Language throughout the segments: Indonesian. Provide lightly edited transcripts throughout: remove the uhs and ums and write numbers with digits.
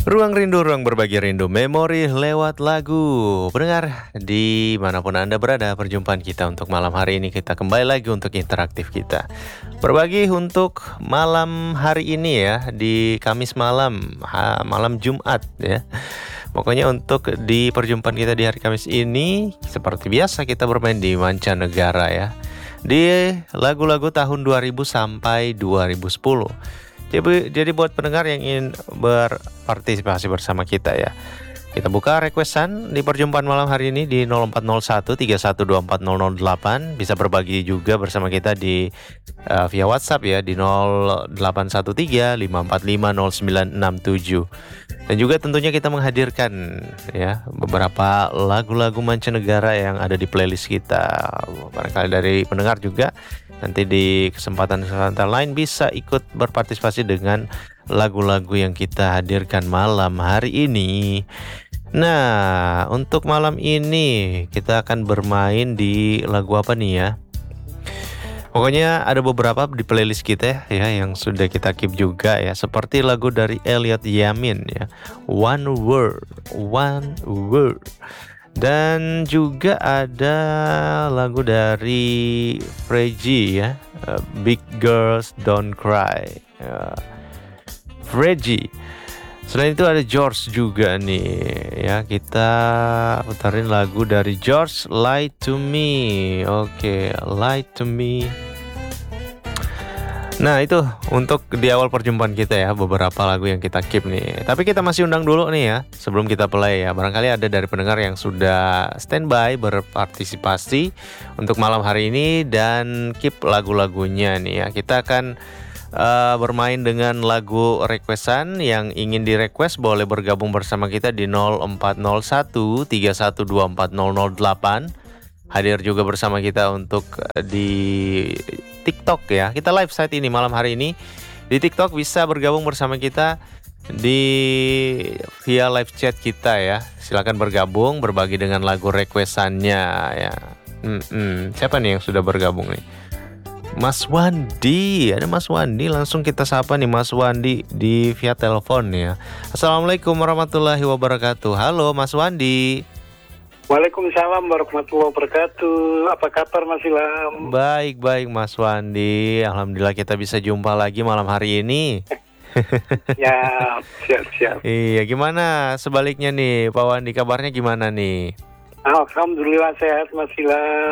Ruang rindu, ruang berbagi rindu, memori lewat lagu. Pendengar, dimanapun Anda berada, perjumpaan kita untuk malam hari ini, kita kembali lagi untuk interaktif kita. Berbagi untuk malam hari ini ya, di Kamis malam, malam Jumat ya. Pokoknya untuk di perjumpaan kita di hari Kamis ini, seperti biasa kita bermain di mancanegara ya. Di lagu-lagu tahun 2000 sampai 2010. Jadi buat pendengar yang ingin berpartisipasi bersama kita ya, kita buka requestan di perjumpaan malam hari ini di 0401 3124008. Bisa berbagi juga bersama kita di via WhatsApp ya di 0813 545 0967. Dan juga tentunya kita menghadirkan ya beberapa lagu-lagu mancanegara yang ada di playlist kita. Barangkali dari pendengar juga nanti di kesempatan lain bisa ikut berpartisipasi dengan lagu-lagu yang kita hadirkan malam hari ini. Nah, untuk malam ini kita akan bermain di lagu apa nih ya? Pokoknya ada beberapa di playlist kita ya yang sudah kita keep juga ya, seperti lagu dari Elliot Yamin ya, One Word. Dan juga ada lagu dari Freddie ya, Big Girls Don't Cry. Freddie. Selain itu ada George juga nih ya, kita putarin lagu dari George, Lie to Me. Oke, Lie to Me. Nah itu untuk di awal perjumpaan kita ya, beberapa lagu yang kita keep nih. Tapi kita masih undang dulu nih ya, sebelum kita play ya. Barangkali ada dari pendengar yang sudah standby berpartisipasi untuk malam hari ini dan keep lagu-lagunya nih ya. Kita akan bermain dengan lagu requestan. Yang ingin di request boleh bergabung bersama kita di 0401 3124008. Hadir juga bersama kita untuk di TikTok ya. Kita live saat ini malam hari ini di TikTok, bisa bergabung bersama kita di via live chat kita ya. Silakan bergabung, berbagi dengan lagu requestannya ya. Siapa nih yang sudah bergabung nih? Mas Wandi, ada Mas Wandi, langsung kita sapa nih Mas Wandi di via telepon ya. Assalamualaikum warahmatullahi wabarakatuh. Halo Mas Wandi. Waalaikumsalam warahmatullahi wabarakatuh. Apa kabar Mas Ilham? Baik Mas Wandi. Alhamdulillah kita bisa jumpa lagi malam hari ini. Ya, siap. Iya, gimana sebaliknya nih Pak Wandi, kabarnya gimana nih? Alhamdulillah sehat Mas Ilham.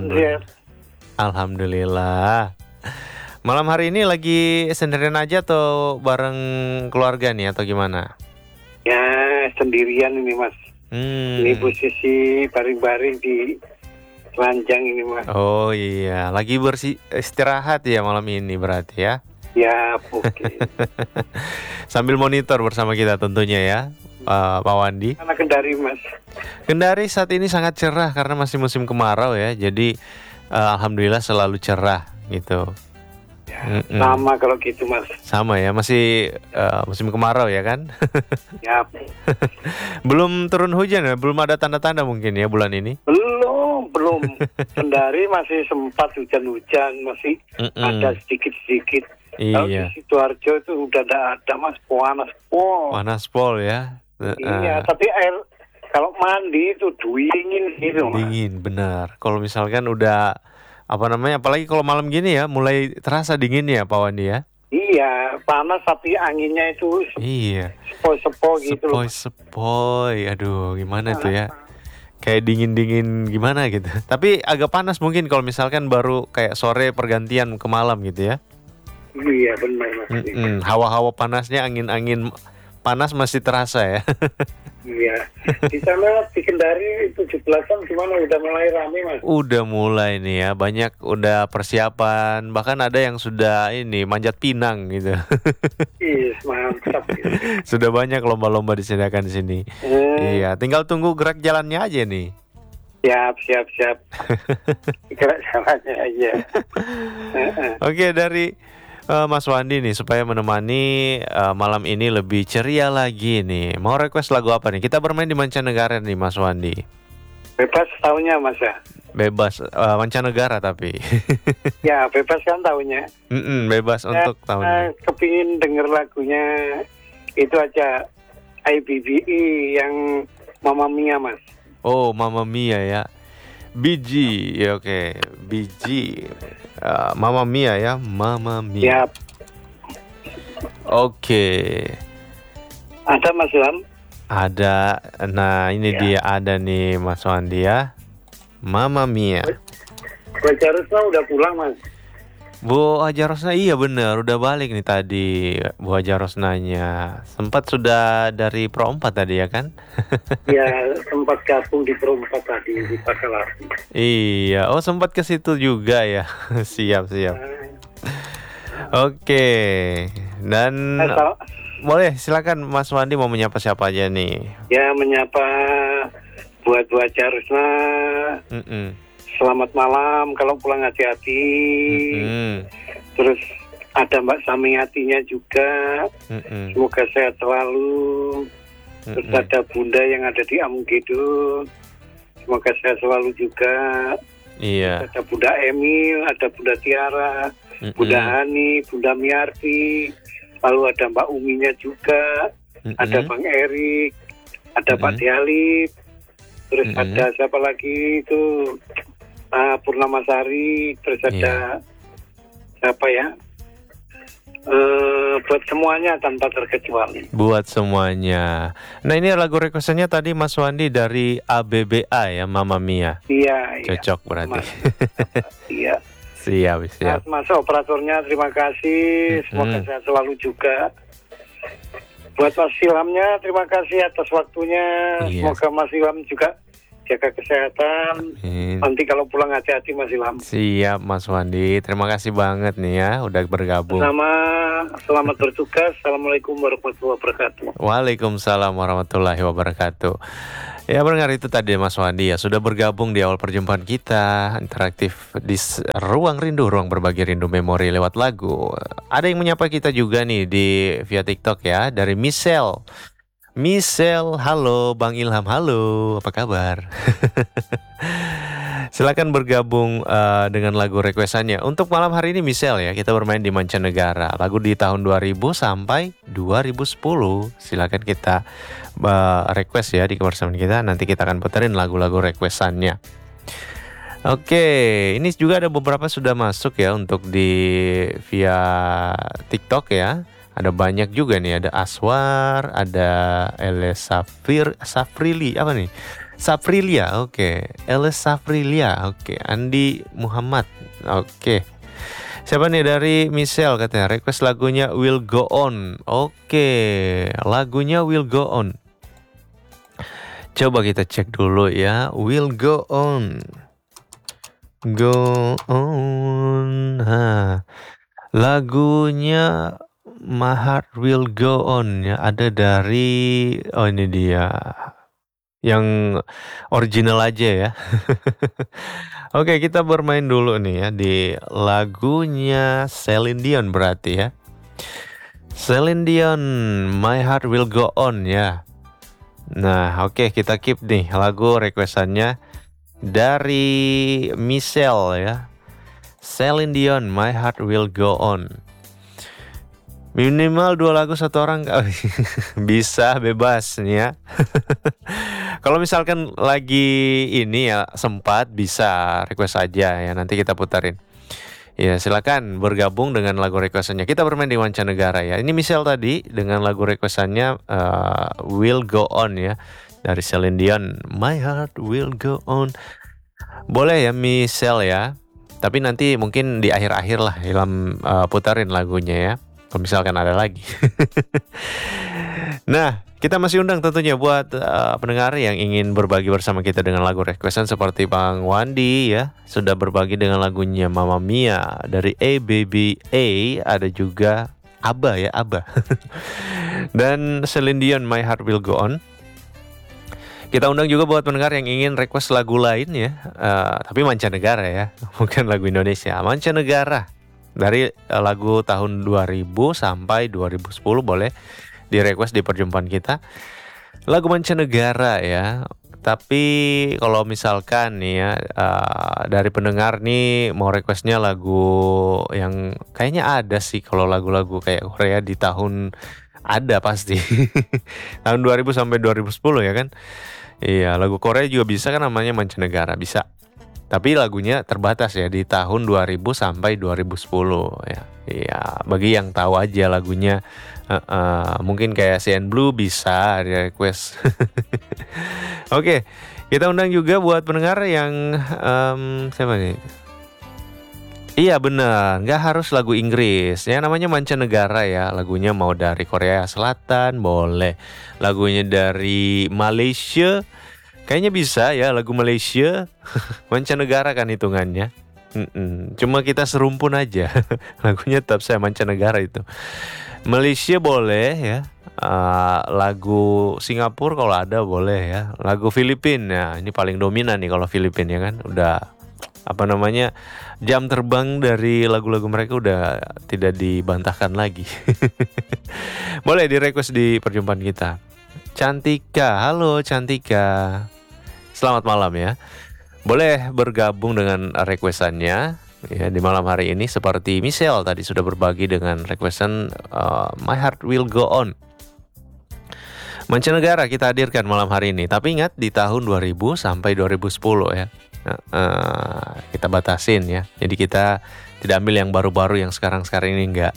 Alhamdulillah. Malam hari ini lagi sendirian aja atau bareng keluarga nih atau gimana? Ya, sendirian ini Mas. Ini posisi baring-baring di ranjang ini Mas. Oh iya, lagi istirahat ya malam ini berarti ya? Ya, oke. Sambil monitor bersama kita tentunya ya, Pak Wandi. Mana Kendari Mas? Kendari saat ini sangat cerah karena masih musim kemarau ya, jadi alhamdulillah selalu cerah gitu. Ya, sama kalau gitu Mas. Sama ya, masih musim kemarau ya kan? Ya. Belum turun hujan ya? Belum ada tanda-tanda mungkin ya bulan ini? Belum. Kendari masih sempat hujan-hujan, masih ada sedikit-sedikit. Iya. Kalau di Sidoarjo itu udah ada Mas, panas pol. Panas pol ya? Iya, tapi air kalau mandi itu dingin gitu Mas. Dingin, benar. Kalau misalkan udah apalagi kalau malam gini ya, mulai terasa dingin ya Pak Wandi ya? Iya, panas tapi anginnya itu sepoi-sepoi gitu loh. Sepoi-sepoi, aduh gimana tuh ya? Kayak dingin-dingin gimana gitu. Tapi agak panas mungkin kalau misalkan baru kayak sore pergantian ke malam gitu ya? Iya benar Mas. Hawa-hawa panasnya, angin-angin panas masih terasa ya? Iya. Di sana di Kendari 17-an gimana? Udah mulai rame Mas? Udah mulai nih ya, banyak udah persiapan, bahkan ada yang sudah manjat pinang gitu. Iya, mantap. Sudah banyak lomba-lomba disediakan di sini. Iya, tinggal tunggu gerak jalannya aja nih. Siap. Gerak jalannya aja. Oke, dari Mas Wandi nih, supaya menemani malam ini lebih ceria lagi nih, mau request lagu apa nih? Kita bermain di mancanegara nih Mas Wandi. Bebas tahunya Mas ya? Bebas, mancanegara tapi. Ya bebas kan tahunya. Bebas untuk tahunnya. Kepingin denger lagunya itu aja, IBBI yang Mamma Mia, Mas. Oh, Mamma Mia ya. Biji, ya oke. Biji. Mamma Mia ya, Mamma Mia. Siap. Oke. Ada Mas Ilham? Ada. Nah, ini Ya. dia ada nih Mas Wandi ya. Mamma Mia. Bu Jarusna udah pulang, Mas. Bu Haja Rosna, iya bener, udah balik nih tadi Bu Haja Rosnanya. Sempat sudah dari Pro 4 tadi ya kan? Ya, sempat gabung di Pro 4 tadi di Pakalasi. Iya, oh sempat ke situ juga ya. Siap. Oke. Dan boleh silakan Mas Wandi mau menyapa siapa aja nih. Ya, menyapa buat Bu Jarusna. Selamat malam, kalau pulang hati-hati. Terus ada Mbak Samiatinya juga. Semoga sehat selalu. Terus ada Bunda yang ada di Amgedo. Semoga sehat selalu juga. Iya. Ada Bunda Emil, ada Bunda Tiara, Bunda Hani, Bunda Miarti. Lalu ada Mbak Uminya juga. Ada Bang Erik, ada Pak Dialip. Terus ada siapa lagi itu? Purnamasari. Terus ada siapa ya? Buat semuanya tanpa terkecuali. Buat semuanya. Nah, ini lagu requestannya tadi Mas Wandi dari ABBA ya, Mamma Mia. Iya. Cocok berarti. Iya. Siap. Mas operatornya terima kasih. Semoga sehat selalu juga. Buat Mas Ilhamnya terima kasih atas waktunya. Semoga Mas Ilham juga jaga kesehatan. Nanti kalau pulang hati-hati Mas Ilham. Siap Mas Wandi. Terima kasih banget nih ya udah bergabung. Selamat bertugas. Assalamualaikum warahmatullahi wabarakatuh. Waalaikumsalam warahmatullahi wabarakatuh. Ya pendengar, itu tadi Mas Wandi ya sudah bergabung di awal perjumpaan kita interaktif di Ruang Rindu, ruang berbagi rindu memori lewat lagu. Ada yang menyapa kita juga nih di via TikTok ya, dari Michelle, halo Bang Ilham, halo, apa kabar? Silakan bergabung dengan lagu requestannya. Untuk malam hari ini Michelle ya, kita bermain di mancanegara. Lagu di tahun 2000 sampai 2010. Silakan kita request ya di kebersamaan kita. Nanti kita akan puterin lagu-lagu requestannya. Oke, ini juga ada beberapa sudah masuk ya untuk di via TikTok ya. Ada banyak juga nih, ada Aswar, ada Safrilia, apa nih? Safrilia, oke. Safrilia, oke. Andi Muhammad, oke. Siapa nih dari Michelle katanya request lagunya Will Go On. Oke, lagunya Will Go On. Coba kita cek dulu ya, Will Go On. Go on. Lagunya My Heart Will Go On ya, ada dari ini dia. Yang original aja ya. Oke, kita bermain dulu nih ya di lagunya Celine Dion berarti ya. Celine Dion, My Heart Will Go On ya. Nah, oke, kita keep nih lagu requestannya dari Michelle ya. Celine Dion, My Heart Will Go On. Minimal 2 lagu 1 orang. Bisa, bebas nih ya. Kalau misalkan lagi ini ya sempat, bisa request aja ya, nanti kita putarin. Ya silakan bergabung dengan lagu requestannya. Kita bermain di mancanegara ya. Ini Michelle tadi dengan lagu requestannya Will Go On ya, dari Celine Dion, My Heart Will Go On. Boleh ya Michelle ya. Tapi nanti mungkin di akhir-akhir lah Ilham putarin lagunya ya, kalau misalkan ada lagi. Nah, kita masih undang tentunya buat pendengar yang ingin berbagi bersama kita dengan lagu requestan seperti Bang Wandi ya, sudah berbagi dengan lagunya Mamma Mia dari ABBA, ada juga ABBA ya, ABBA. Dan Celine Dion, My Heart Will Go On. Kita undang juga buat pendengar yang ingin request lagu lain ya, tapi mancanegara ya, bukan lagu Indonesia, mancanegara. Dari lagu tahun 2000 sampai 2010 boleh di request di perjumpaan kita. Lagu mancanegara ya. Tapi kalau misalkan nih ya dari pendengar nih mau requestnya lagu yang kayaknya ada sih, kalau lagu-lagu kayak Korea di tahun Ada pasti. Tahun 2000 sampai 2010 ya kan. Iya, lagu Korea juga bisa kan, namanya Mancanegara, bisa. Tapi lagunya terbatas ya di tahun 2000 sampai 2010 ya. Iya, bagi yang tahu aja lagunya. Mungkin kayak CN Blue bisa di request. Oke, kita undang juga buat pendengar yang siapa nih? Iya benar, nggak harus lagu Inggris. Ya namanya mancanegara ya. Lagunya mau dari Korea Selatan boleh. Lagunya dari Malaysia, kayaknya bisa ya lagu Malaysia. Mancanegara kan hitungannya. Cuma kita serumpun aja. Lagunya tetap saya mancanegara itu. Malaysia boleh ya. Lagu Singapura kalau ada boleh ya. Lagu Filipina, ini paling dominan nih kalau Filipina ya kan. Udah jam terbang dari lagu-lagu mereka udah tidak dibantahkan lagi. Boleh di request di perjumpaan kita. Cantika, halo Cantika, selamat malam ya. Boleh bergabung dengan requestannya ya di malam hari ini, seperti Michelle tadi sudah berbagi dengan requestan My Heart Will Go On. Mancanegara kita hadirkan malam hari ini, tapi ingat di tahun 2000 sampai 2010 ya. Kita batasin ya. Jadi kita tidak ambil yang baru-baru yang sekarang-sekarang ini, enggak.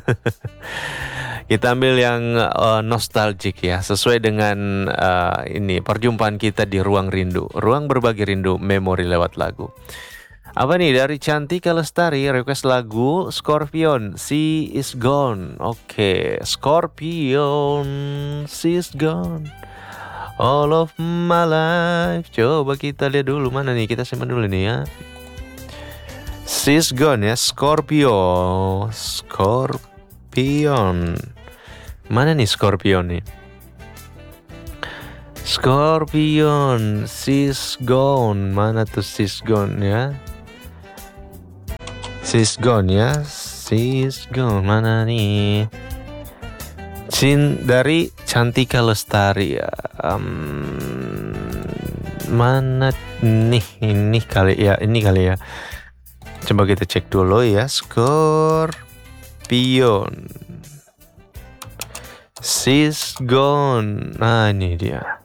Kita ambil yang nostalgic ya, sesuai dengan ini perjumpaan kita di Ruang Rindu, ruang berbagi rindu, memori lewat lagu. Apa nih dari Cantika Lestari, request lagu Scorpion, She Is Gone. Oke, Scorpion, She Is Gone. All of my life. Coba kita lihat dulu mana nih, kita simpan dulu nih ya. She's Gone ya, Scorpio. Scorpion. Mana nih Scorpion nih? Scorpion, She's Gone. Mana tuh She's Gone ya? She's Gone ya, She's Gone. Mana nih? Dari Cantika Lestari ya. Mana nih? Ini kali ya. Coba kita cek dulu ya. Scorpion, She's Gone. Nah ini dia,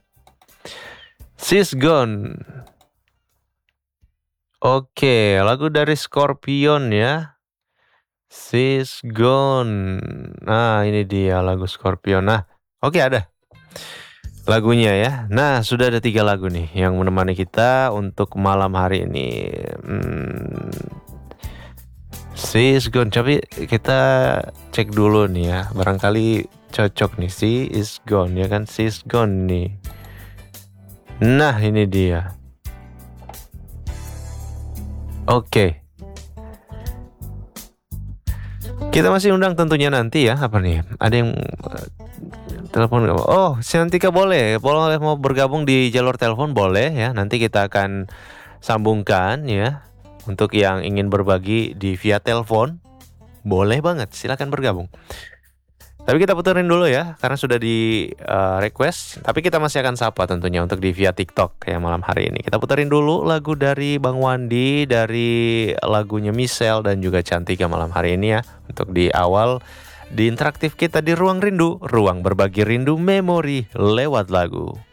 She's Gone. Oke, lagu dari Scorpion ya, She's Gone. Nah ini dia lagu Scorpion. Nah oke, ada lagunya ya. Nah sudah ada 3 lagu nih yang menemani kita untuk malam hari ini. She's Gone. Tapi kita cek dulu nih ya, barangkali cocok nih. She is gone ya kan, She's Gone nih. Nah ini dia. Oke. Kita masih undang tentunya nanti ya. Apa nih? Ada yang telepon? Oh, Cantika boleh mau bergabung di jalur telepon boleh ya. Nanti kita akan sambungkan ya. Untuk yang ingin berbagi di via telepon, boleh banget, silakan bergabung. Tapi kita puterin dulu ya, karena sudah di request. Tapi kita masih akan sapa tentunya untuk di via TikTok ya malam hari ini. Kita puterin dulu lagu dari Bang Wandi, dari lagunya Michelle dan juga Cantika malam hari ini ya. Untuk di awal di interaktif kita di Ruang Rindu, ruang berbagi rindu, memori lewat lagu.